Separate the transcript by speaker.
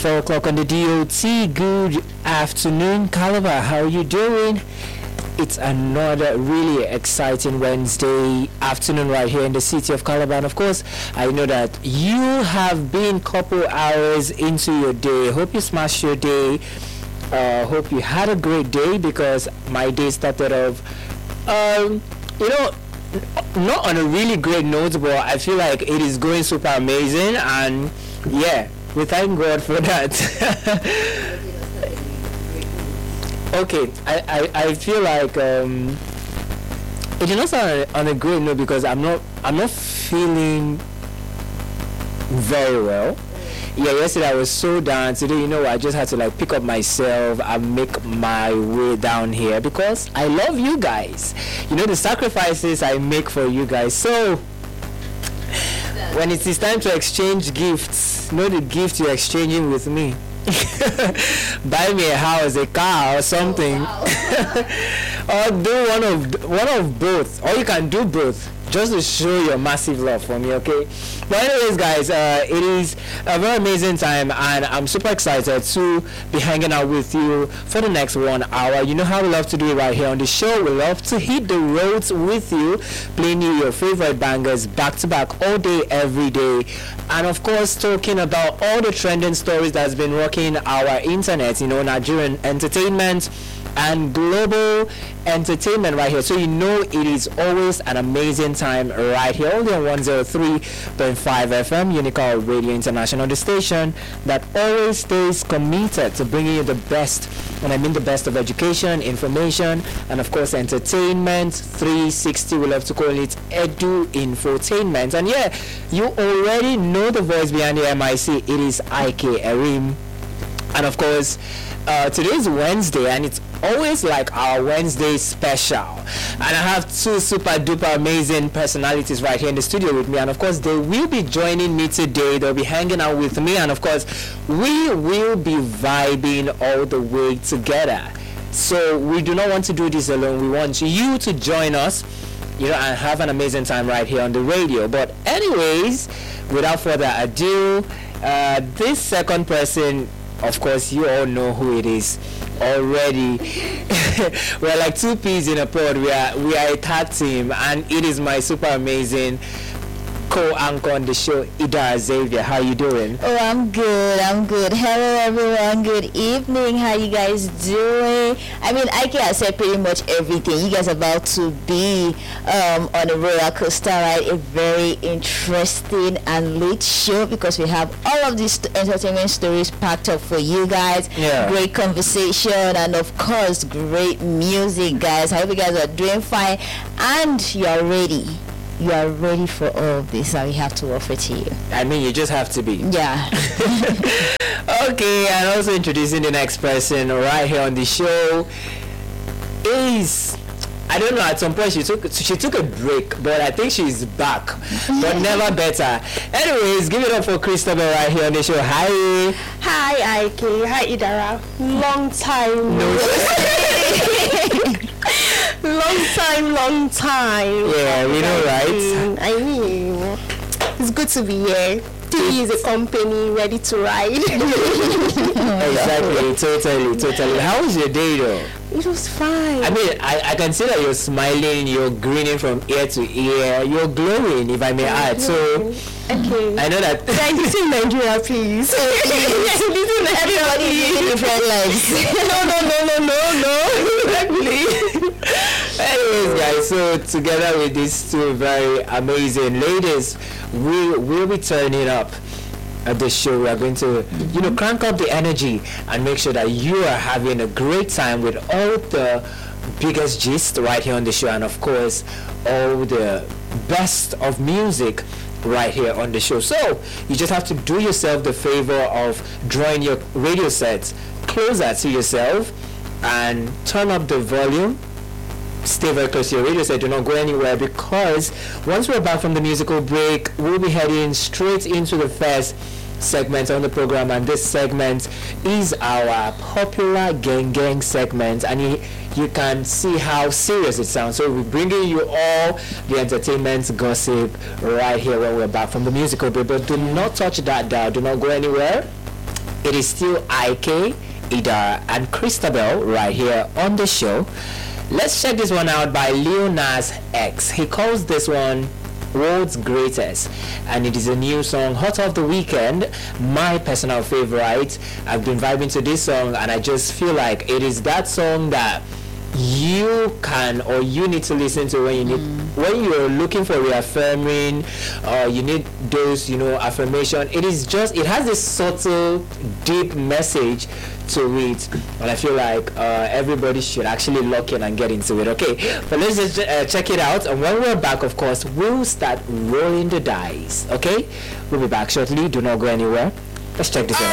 Speaker 1: 4 o'clock on the DOT. Good afternoon, Calabar. How are you doing? It's another really exciting Wednesday afternoon right here in the city of Calabar. And of course, I know that you have been couple hours into your day. Hope you smashed your day. Hope you had a great day, because my day started off, not on a really great note, but I feel like it is going super amazing, and yeah, we thank God for that. Okay, I feel like it did not start on a great note, because I'm not feeling very well. Yeah, yesterday I was so down. Today, I just had to pick up myself and make my way down here, because I love you guys. The sacrifices I make for you guys. So when it is time to exchange gifts, know the gift you're exchanging with me. Buy me a house, a car, or something. Or do one of both, or you can do both, just to show your massive love for me, okay? But anyways, guys, it is a very amazing time, and I'm super excited to be hanging out with you for the next 1 hour. You know how we love to do it right here on the show. We love to hit the roads with you, playing you your favorite bangers back to back all day, every day. And of course, talking about all the trending stories that's been rocking our internet, Nigerian entertainment and global entertainment right here. So it is always an amazing time right here, only on 103.5 FM, Unical Radio International, the station that always stays committed to bringing you the best, and I mean the best of education, information, and of course entertainment 360. We love to call it Edu Infotainment. And yeah, you already know the voice behind the MIC. It is IK Erim. And of course, today is Wednesday, and it's always like our Wednesday special. And I have two super duper amazing personalities right here in the studio with me. And of course, they will be joining me today. They'll be hanging out with me. And of course, we will be vibing all the way together. So we do not want to do this alone. We want you to join us, and have an amazing time right here on the radio. But anyways, without further ado, this second person, of course, you all know who it is already. We're like two peas in a pod. We are a tag team, and it is my super amazing co-anchor on the show, Ida Xavier. How you doing?
Speaker 2: Oh, I'm good. Hello everyone, good evening. How you guys doing? I can say pretty much everything. You guys are about to be on a roller coaster ride, a very interesting and late show, because we have all of these entertainment stories packed up for you guys.
Speaker 1: Yeah.
Speaker 2: Great conversation, and of course great music, guys. I hope you guys are doing fine and you are ready. You are ready for all of this that we have to offer to you.
Speaker 1: You just have to be.
Speaker 2: Yeah.
Speaker 1: Okay, and also introducing the next person right here on the show is, I don't know, at some point she took a break, but I think she's back. But never better. Anyways, give it up for Christabel right here on the show. Hi.
Speaker 3: Hi, Ike. Hi, Idara. Long time.
Speaker 1: No.
Speaker 3: Long time.
Speaker 1: Yeah, we know, right?
Speaker 3: It's good to be here. T is a company ready to ride.
Speaker 1: Exactly, totally. How was your day though?
Speaker 3: It was fine.
Speaker 1: I can see that you're smiling, you're grinning from ear to ear, you're glowing, if I may add. So,
Speaker 3: okay.
Speaker 1: I know that.
Speaker 3: This in Nigeria, please.
Speaker 2: Everybody living different lives.
Speaker 1: No. Exactly. Anyways, guys, so together with these two very amazing ladies, we will be turning up at the show. We are going to, crank up the energy and make sure that you are having a great time with all the biggest gist right here on the show, and of course, all the best of music right here on the show. So you just have to do yourself the favor of drawing your radio sets closer to yourself and turn up the volume. Stay very close to your radio set. Do not go anywhere, because once we're back from the musical break, we'll be heading straight into the first segment on the program, and this segment is our popular gang segment, and you can see how serious it sounds. So we're bringing you all the entertainment gossip right here when we're back from the musical break. But do not touch that dial. Do not go anywhere. It is still IK, Ida, and Christabel right here on the show. Let's check this one out by Lil Nas X. He calls this one World's Greatest, and it is a new song, hot off the weekend, my personal favorite. I've been vibing to this song, and I just feel like it is that song that you can or you need to listen to when you need when you're looking for reaffirming, you need those, affirmation. It has this subtle deep message to it, and I feel like everybody should actually lock in and get into it. Okay, but let's just check it out, and when we're back, of course, we'll start rolling the dice. Okay, we'll be back shortly. Do not go anywhere. Let's check this one out.